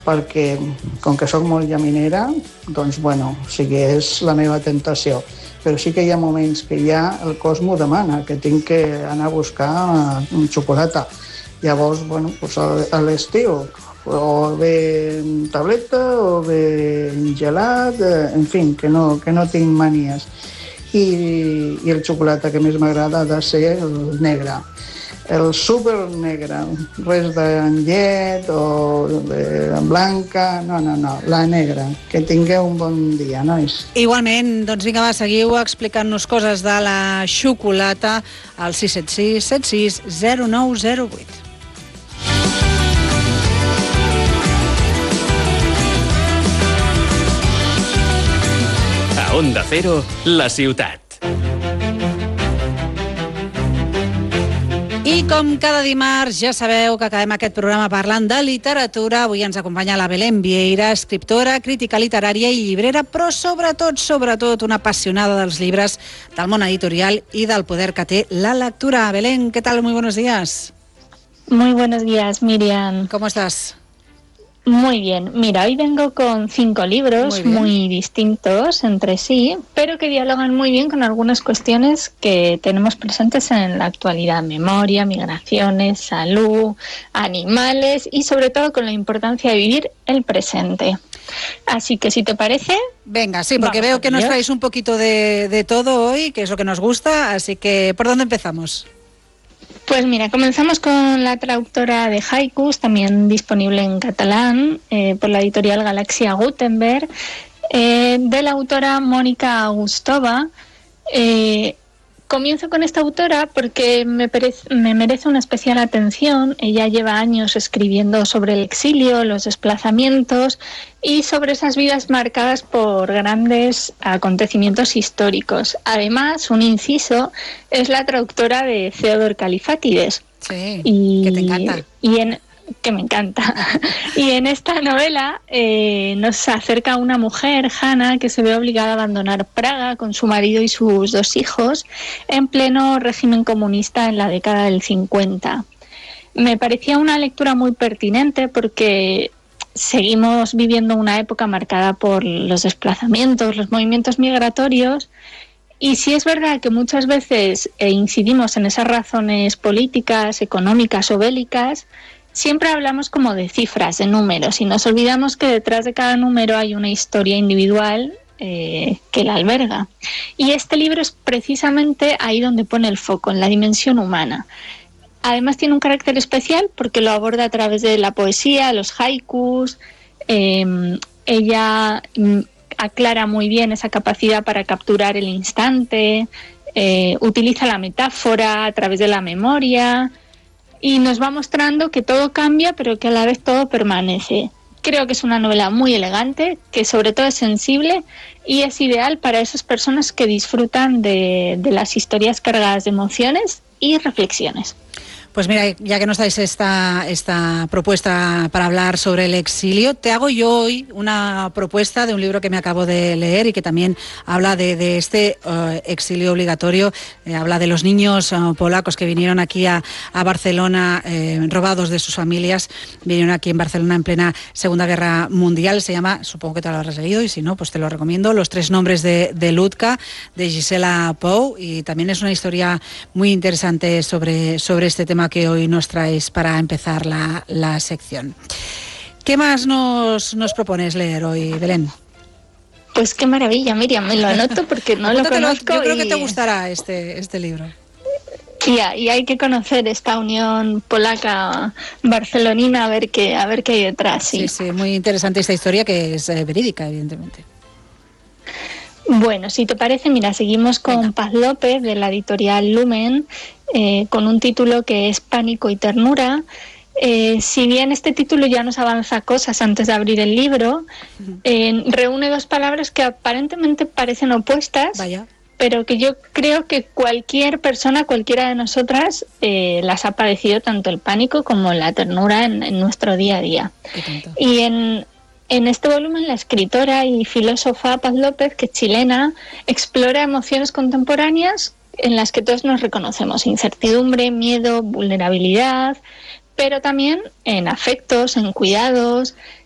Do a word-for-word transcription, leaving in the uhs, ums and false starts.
perquè com que sóc molt llaminera, doncs bueno, o sigui, és la meva tentació. Però sí que hi ha moments que ja el cos m'ho demana, que tinc que anar a buscar un xocolata. Llavors, bueno, doncs a l'estiu, o bé tableta, o bé gelat, en fi, que no, que no tinc manies. I, i el xocolata que més m'agrada ha de ser el negre. El super negre, res de llet o de blanca, no, no, no, la negra. Que tingueu un bon dia, nois. Igualment, doncs vinga, va, seguiu explicant-nos coses de la xocolata al sis set sis set sis zero nou zero vuit. A Onda Cero, la ciutat. I com cada dimarts, ja sabeu que acabem aquest programa parlant de literatura. Avui ens acompanya la Belén Vieira, escriptora, crítica literària i llibrera, però sobretot, sobretot, una apassionada dels llibres, del món editorial i del poder que té la lectura. Belén, ¿qué tal? Muy buenos días. Muy buenos días, Miriam. ¿Cómo estás? Muy bien. Mira, hoy vengo con cinco libros muy, muy distintos entre sí, pero que dialogan muy bien con algunas cuestiones que tenemos presentes en la actualidad: memoria, migraciones, salud, animales y sobre todo con la importancia de vivir el presente. Así que si te parece... Venga, sí, porque veo que nos traéis un poquito de, de todo hoy, que es lo que nos gusta, así que ¿por dónde empezamos? Pues mira, comenzamos con la traductora de haikus, también disponible en catalán, eh, por la editorial Galaxia Gutenberg, eh, de la autora Mónica Agustova. Eh, comienzo con esta autora porque me, perece, me merece una especial atención. Ella lleva años escribiendo sobre el exilio, los desplazamientos y sobre esas vidas marcadas por grandes acontecimientos históricos. Además, un inciso, es la traductora de Theodor Kallifatides. Sí, y, que te encanta. Y en, que me encanta. Y en esta novela eh, nos acerca una mujer, Hanna, que se ve obligada a abandonar Praga con su marido y sus dos hijos en pleno régimen comunista en la década del cincuenta. Me parecía una lectura muy pertinente porque seguimos viviendo una época marcada por los desplazamientos, los movimientos migratorios, y sí es verdad que muchas veces eh, incidimos en esas razones políticas, económicas o bélicas. Siempre hablamos como de cifras, de números, y nos olvidamos que detrás de cada número hay una historia individual eh, que la alberga. Y este libro es precisamente ahí donde pone el foco, en la dimensión humana. Además tiene un carácter especial porque lo aborda a través de la poesía, los haikus. Eh, ella mm, aclara muy bien esa capacidad para capturar el instante, eh, utiliza la metáfora a través de la memoria y nos va mostrando que todo cambia pero que a la vez todo permanece. Creo que es una novela muy elegante, que sobre todo es sensible y es ideal para esas personas que disfrutan de, de las historias cargadas de emociones y reflexiones. Pues mira, ya que nos dais esta, esta propuesta para hablar sobre el exilio, te hago yo hoy una propuesta de un libro que me acabo de leer y que también habla de, de este uh, exilio obligatorio. Eh, habla de los niños uh, polacos que vinieron aquí a, a Barcelona eh, robados de sus familias. Vinieron aquí en Barcelona en plena Segunda Guerra Mundial. Se llama, supongo que te lo habrás leído y si no, pues te lo recomiendo, Los tres nombres de, de Ludka, de Gisela Pou. Y también es una historia muy interesante sobre, sobre este tema que hoy nos traéis para empezar la, la sección. ¿Qué más nos, nos propones leer hoy, Belén? Pues qué maravilla, Miriam, me lo anoto porque no lo conozco. Yo creo y... que te gustará este, este libro. Y, y hay que conocer esta unión polaca barcelonina a ver qué, a ver qué hay detrás. Sí, sí, sí, muy interesante esta historia que es eh, verídica, evidentemente. Bueno, si te parece, mira, seguimos con Venga. Paz López, de la editorial Lumen, eh, con un título que es Pánico y Ternura. Eh, si bien este título ya nos avanza cosas antes de abrir el libro, eh, reúne dos palabras que aparentemente parecen opuestas, Vaya. pero que yo creo que cualquier persona, cualquiera de nosotras, eh, las ha padecido, tanto el pánico como la ternura en, en nuestro día a día. Y en... En este volumen, la escritora y filósofa Paz López, que es chilena, explora emociones contemporáneas en las que todos nos reconocemos: incertidumbre, miedo, vulnerabilidad, pero también en afectos, en cuidados,